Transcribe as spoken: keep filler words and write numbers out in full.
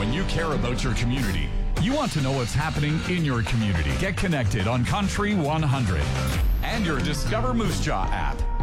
when you care about your community. You want to know what's happening in your community. Get connected on Country one hundred and your Discover Moose Jaw app.